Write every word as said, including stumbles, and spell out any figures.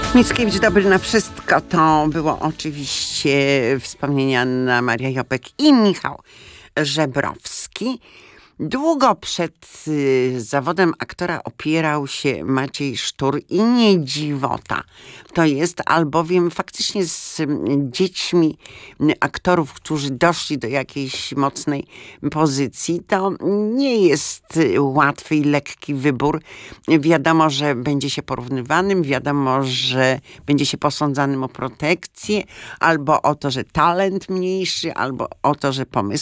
Mickiewicz dobry na wszystko to było oczywiście wspomnienia Anna Maria Jopek i Michał Żebrowski. Długo przed y, zawodem aktora opierał się Maciej Sztur i nie dziwota. To jest, albowiem faktycznie z y, dziećmi y, aktorów, którzy doszli do jakiejś mocnej pozycji, to nie jest y, łatwy i lekki wybór. Wiadomo, że będzie się porównywanym, wiadomo, że będzie się posądzanym o protekcję, albo o to, że talent mniejszy, albo o to, że pomysł